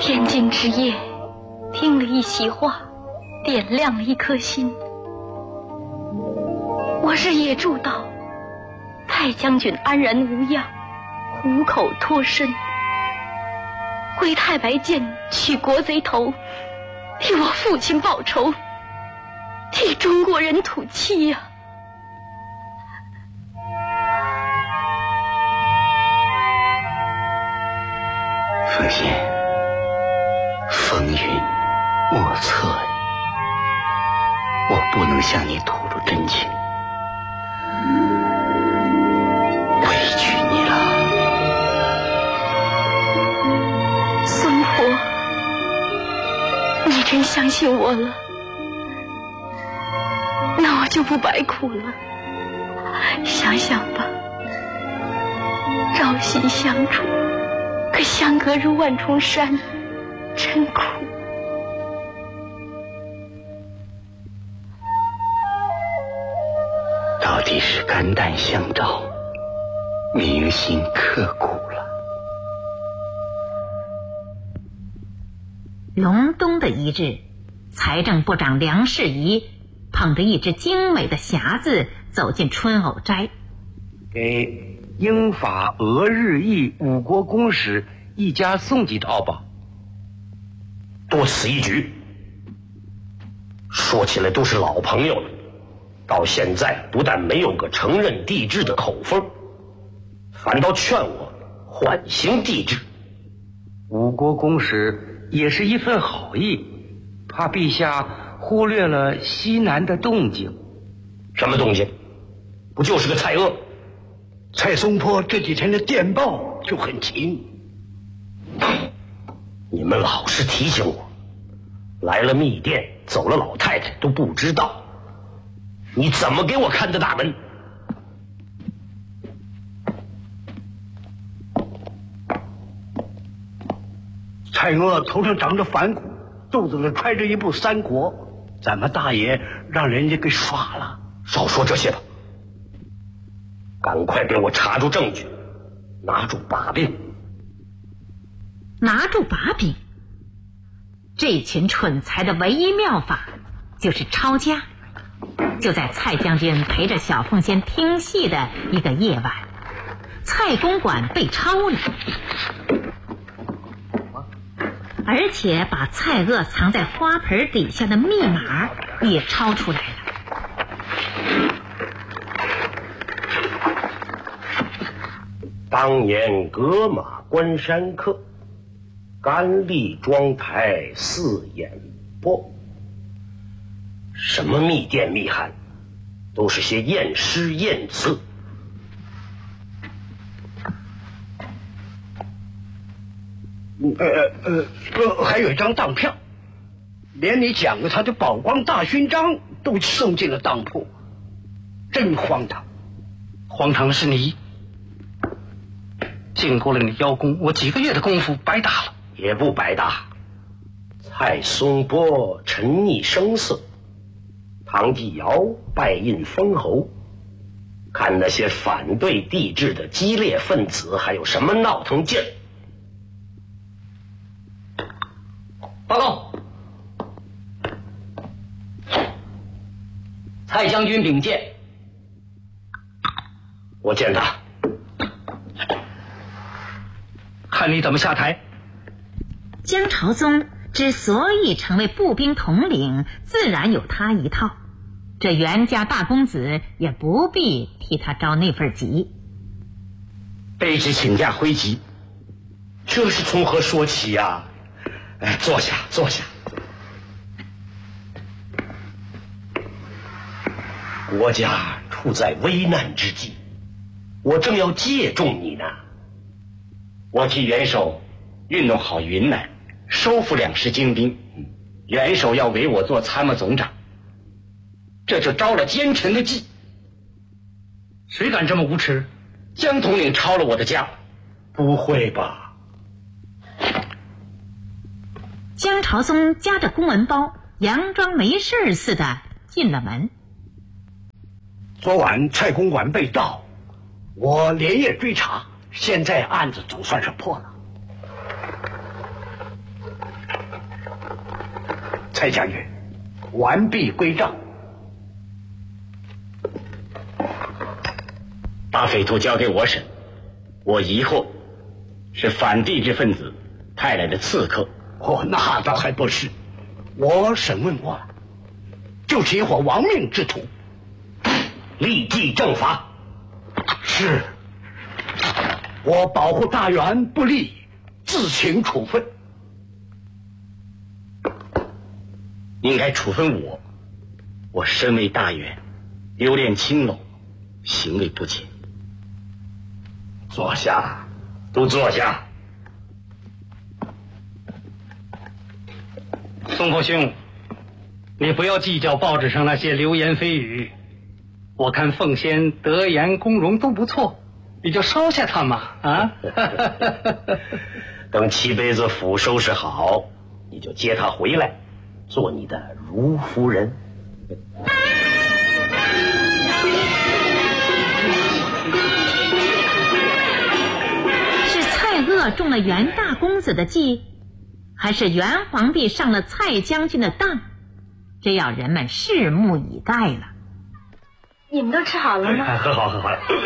天津之夜，听了一席话，点亮了一颗心。我日夜祝祷，蔡将军安然无恙，虎口脱身，回太白涧取国贼头，替我父亲报仇，替中国人吐气呀！ 凤仙，风云莫测呀，我不能向你吐露真情，委屈你了。 孙婆，你真相信我了，那我就不白苦了。想想吧，朝夕相处，可相隔如万重山，真苦。 到底是肝胆相照，铭心刻骨了。 隆冬的一日，财政部长梁士仪捧着一只精美的匣子走进春藕斋， 给英法俄日意五国公使一家送几套吧。 多此一举，说起来都是老朋友了，到现在不但没有个承认帝制的口风，反倒劝我缓行帝制。 五国公使也是一份好意，怕陛下忽略了西南的动静。 什么动静？不就是个蔡锷？ 蔡松坡这几天的电报就很勤。 你们老是提醒我，来了密电，走了老太太都不知道，你怎么给我看的大门？ 蔡锷头上长着反骨，肚子里揣着一部《三国》，咱们大爷让人家给耍了。 少说这些吧，赶快给我查出证据，拿住把柄。 拿住把柄。这群蠢材的唯一妙法就是抄家。就在蔡将军陪着小凤仙听戏的一个夜晚，蔡公馆被抄了，而且把蔡锷藏在花盆底下的密码也抄出来了。 当年戈马关山客，甘立庄台四眼波。什么密电密函，都是些验诗验词。 还有一张当票，连你讲的他的宝光大勋章都送进了当铺，真荒唐！ 荒唐的是你，经过了你邀功，我几个月的功夫白搭了。 也不白搭。蔡松坡沉溺声色，唐继尧拜印封侯，看那些反对帝制的激烈分子还有什么闹腾劲儿。 报告，蔡将军禀见。 我见他。 看你怎么下台。 江朝宗之所以成为步兵统领，自然有他一套，这袁家大公子也不必替他着那份急。 卑职请假回籍，这是从何说起呀？坐下，坐下。国家处在危难之际，我正要借重你呢。 我替元首运动好云南，收复2师精兵，元首要委我做参谋总长，这就招了奸臣的忌。 谁敢这么无耻？ 江统领抄了我的家。 不会吧？ 江朝宗夹着公文包，佯装没事似的进了门。 昨晚蔡公馆被盗，我连夜追查，现在案子总算是破了。 蔡将军，完璧归赵。 把匪徒交给我审，我疑惑是反帝制分子派来的刺客。 哦，那倒还不是，我审问过了，就是一伙亡命之徒，立即正法。是，我保护大员不力，自请处分。 应该处分我，我身为大员，留恋青楼，行为不检。 坐下，都坐下。 宋国兄，你不要计较报纸上那些流言蜚语，我看凤仙德颜恭容都不错，你就收下他嘛啊！ 等七杯子府收拾好，你就接他回来，做你的如夫人。 是蔡锷中了袁大公子的计，还是袁皇帝上了蔡将军的当？这要人们拭目以待了。 你们都吃好了吗？ 喝好喝好。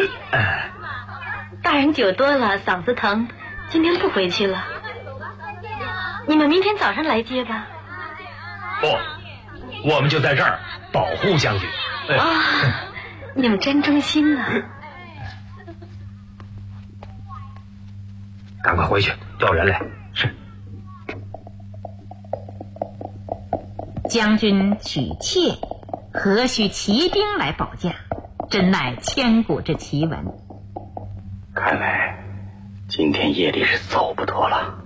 大人酒多了，嗓子疼，今天不回去了。你们明天早上来接吧。 不，我们就在这儿保护将军。 啊，你们真忠心啊！ 赶快回去调人来。是。 将军娶妾，何须骑兵来保驾？真乃千古之奇闻。 看来今天夜里是走不脱了。